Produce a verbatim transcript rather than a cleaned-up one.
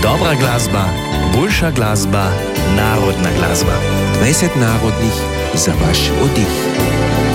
Dobra glazba, boljša glasba, narodna glasba. dvajset narodnih za vaš oddih.